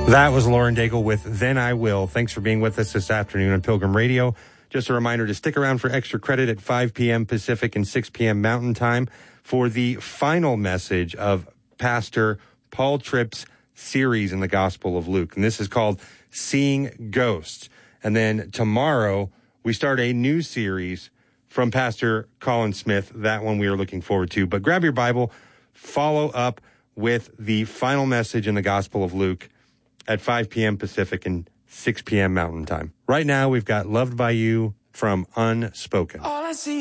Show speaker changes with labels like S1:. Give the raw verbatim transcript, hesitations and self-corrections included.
S1: That was Lauren Daigle with Then I Will. Thanks for being with us this afternoon on Pilgrim Radio. Just a reminder to stick around for extra credit at five p.m. Pacific and six p.m. Mountain Time for the final message of Pastor Paul Tripp's series in the Gospel of Luke. And this is called Seeing Ghosts. And then tomorrow we start a new series from Pastor Colin Smith. That one we are looking forward to. But grab your Bible, follow up with the final message in the Gospel of Luke at five p.m. Pacific and six p.m. Mountain Time. Right now, we've got Loved by You from Unspoken. All I see